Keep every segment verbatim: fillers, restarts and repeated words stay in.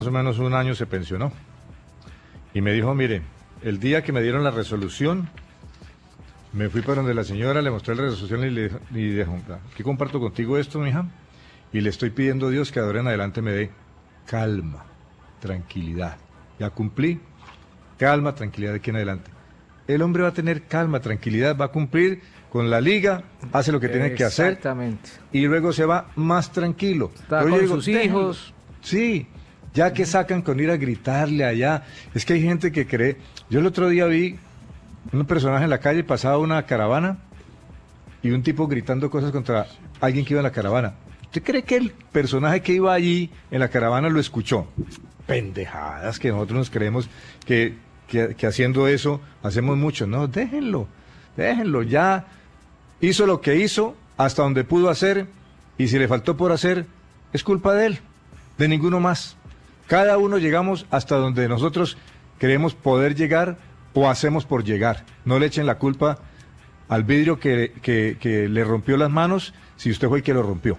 más o menos un año se pensionó. Y me dijo, mire, el día que me dieron la resolución, me fui para donde la señora, le mostré la resolución y le y dijo, aquí comparto contigo esto, mija, y le estoy pidiendo a Dios que de ahora en adelante me dé calma, tranquilidad. Ya cumplí, calma, tranquilidad de aquí en adelante. El hombre va a tener calma, tranquilidad, va a cumplir con la liga, hace lo que tiene que hacer. Exactamente. Y luego se va más tranquilo. Está con sus hijos. Sí, ya que sacan con ir a gritarle allá. Es que hay gente que cree. Yo el otro día vi un personaje en la calle, pasaba una caravana y un tipo gritando cosas contra alguien que iba en la caravana. ¿Usted cree que el personaje que iba allí en la caravana lo escuchó? Pendejadas que nosotros nos creemos que, que, que haciendo eso hacemos mucho. No, déjenlo, déjenlo. Ya hizo lo que hizo, hasta donde pudo hacer, y si le faltó por hacer, es culpa de él, de ninguno más. Cada uno llegamos hasta donde nosotros creemos poder llegar o hacemos por llegar. No le echen la culpa al vidrio que, que, que le rompió las manos si usted fue el que lo rompió.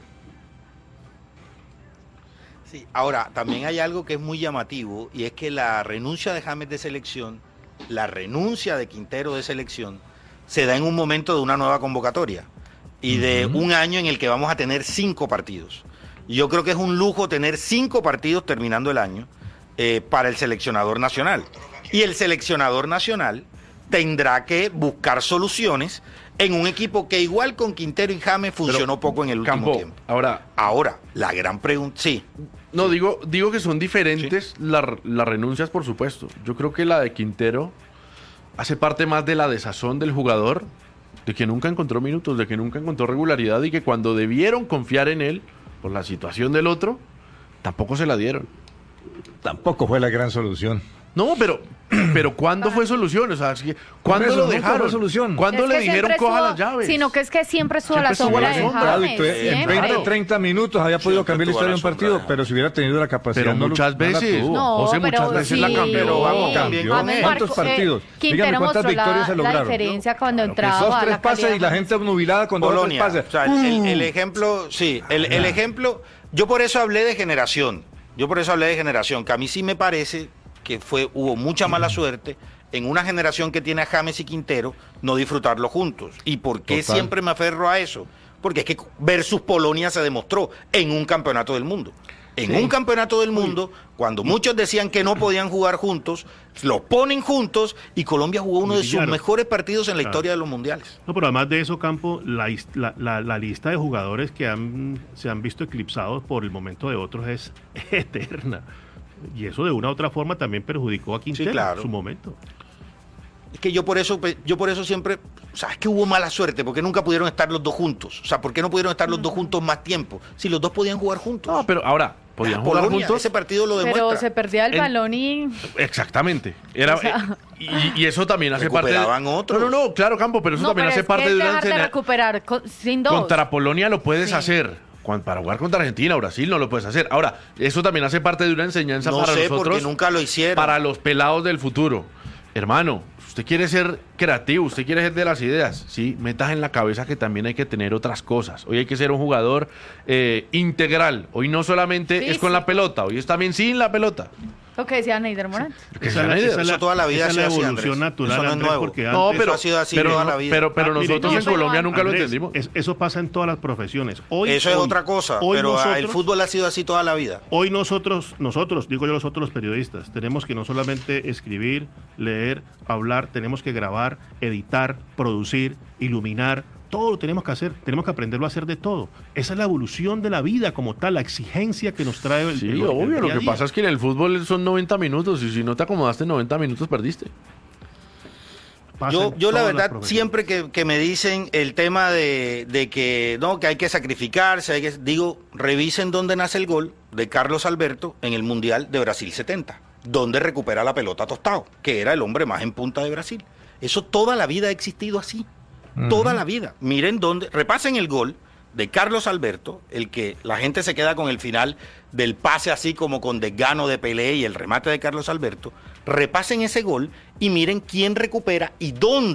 Sí, ahora, también hay algo que es muy llamativo, y es que la renuncia de James de selección, la renuncia de Quintero de selección, se da en un momento de una nueva convocatoria y de uh-huh. un año en el que vamos a tener cinco partidos. Yo creo que es un lujo tener cinco partidos terminando el año eh, para el seleccionador nacional. Y el seleccionador nacional tendrá que buscar soluciones en un equipo que igual con Quintero y James funcionó Pero, poco en el último Campo, tiempo. Ahora, ahora, la gran pregunta, sí. No, digo, digo que son diferentes sí. las la renuncias, por supuesto. Yo creo que la de Quintero hace parte más de la desazón del jugador, de que nunca encontró minutos, de que nunca encontró regularidad y que cuando debieron confiar en él, por la situación del otro, tampoco se la dieron. Tampoco fue la gran solución. No, pero, pero ¿cuándo fue solución? O sea, ¿cuándo eso, lo dejaron? Solución. ¿Cuándo es le dijeron coja las llaves? Sino que es que siempre estuvo a la sombra de James. En veinte, treinta minutos había podido cambiar la historia de un partido, pero si hubiera tenido la capacidad. Pero no muchas lo, veces. No, no José, pero muchas veces sí, la cambió. Pero vamos, cambió. ¿Cuántos partidos? Eh, Quintero ¿cuántas victorias la, se lograron? la diferencia cuando Claro, entraba. esos tres la pases y la gente obnubilada con dos tres pases. O sea, uh. el, el ejemplo, sí, el, el ejemplo, yo por eso hablé de generación. Yo por eso hablé de generación, que a mí sí me parece que fue hubo mucha mala suerte en una generación que tiene a James y Quintero no disfrutarlo juntos. ¿Y por qué Total. siempre me aferro a eso? Porque es que versus Polonia se demostró en un campeonato del mundo. En sí. un campeonato del mundo, cuando muchos decían que no podían jugar juntos, los ponen juntos y Colombia jugó uno de sus claro. mejores partidos en la claro. historia de los mundiales. No, pero además de eso, Campo, la, la, la, la lista de jugadores que han, se han visto eclipsados por el momento de otros es eterna. Y eso de una u otra forma también perjudicó a Quintero sí, claro. en su momento. Es que yo por eso, yo por eso siempre, o sea, es que hubo mala suerte, porque nunca pudieron estar los dos juntos. O sea, ¿por qué no pudieron estar los dos juntos más tiempo? Si los dos podían jugar juntos. No, pero ahora, podían la jugar Polonia, juntos. Ese partido lo demuestra. Pero se perdía el, el balón y... Exactamente. Era, o sea, y, y eso también hace parte de... otros. No, no, no, claro, Campo, pero eso no, también pero hace es parte que de una... dejar de recuperar con, sin dos. Contra Polonia lo puedes sí. hacer. Para jugar contra Argentina o Brasil no lo puedes hacer. Ahora, eso también hace parte de una enseñanza no para sé, nosotros. Porque nunca lo hicieron. Para los pelados del futuro. Hermano, usted quiere ser creativo, usted quiere ser de las ideas. Sí, metas en la cabeza que también hay que tener otras cosas. Hoy hay que ser un jugador eh, integral. Hoy no solamente sí, es con sí. la pelota, hoy es también sin la pelota. Lo que decía Neider Morán. Esa, esa, esa, eso toda la vida esa es la evolución así, natural, eso no Andrés, es nuevo. porque no, antes pero, eso ha sido así pero, toda la vida. Pero, pero ah, nosotros mire, en Colombia Andrés, nunca lo entendimos. Es, eso pasa en todas las profesiones. Hoy, eso hoy, es otra cosa, pero nosotros, el fútbol ha sido así toda la vida. Hoy nosotros, nosotros, digo yo nosotros los periodistas, tenemos que no solamente escribir, leer, hablar, tenemos que grabar, editar, producir, iluminar. Todo lo tenemos que hacer, tenemos que aprenderlo a hacer de todo. Esa es la evolución de la vida como tal, la exigencia que nos trae el Sí, el, obvio, el día lo que a día. pasa es que en el fútbol son noventa minutos y si no te acomodaste en noventa minutos perdiste. Yo, yo la verdad, siempre que, que me dicen el tema de, de que no, que hay que sacrificarse, hay que, digo, revisen dónde nace el gol de Carlos Alberto en el Mundial de Brasil setenta, donde recupera la pelota Tostao, que era el hombre más en punta de Brasil. Eso toda la vida ha existido así. Uh-huh. Toda la vida. Miren dónde, repasen el gol de Carlos Alberto, el que la gente se queda con el final del pase así como con desgano de Pelé y el remate de Carlos Alberto. Repasen ese gol y miren quién recupera y dónde